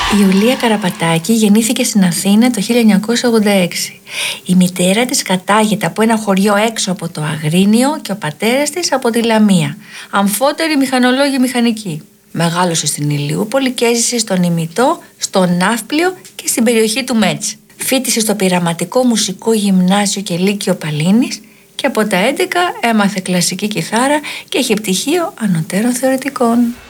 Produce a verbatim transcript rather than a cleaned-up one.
Η Ιουλία Καραπατάκη γεννήθηκε στην Αθήνα το χίλια εννιακόσια ογδόντα έξι. Η μητέρα της κατάγεται από ένα χωριό έξω από το Αγρίνιο και ο πατέρας της από τη Λαμία. Αμφότεροι μηχανολόγοι μηχανικοί. Μεγάλωσε στην Ηλιούπολη και έζησε στον Ημιτό, στο Ναύπλιο και στην περιοχή του Μέτς. Φοίτησε στο Πειραματικό Μουσικό Γυμνάσιο και Λύκειο Παλίνης και από τα έντεκα έμαθε κλασική κιθάρα και έχει πτυχίο ανωτέρων θεωρητικών.